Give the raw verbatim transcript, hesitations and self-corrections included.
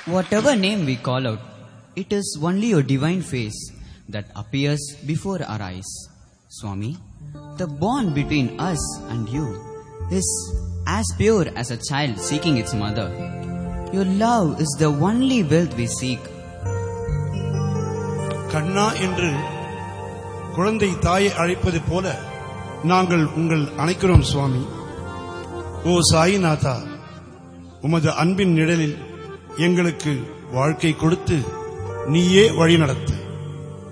Whatever name we call out, it is only your divine face that appears before our eyes. Swami, the bond between us and you is as pure as a child seeking its mother. Your love is the only wealth we seek. கண்ணா என்று குழந்தை தாயை அழைப்பது போல நாங்கள் உங்கள் அழைக்கிறோம் சுவாமி. ஓ சாயிநாதா, உமது அன்பின் நிழலில் எங்களுக்கு வாழ்க்கை கொடுத்து நீயே வழி நடத்து.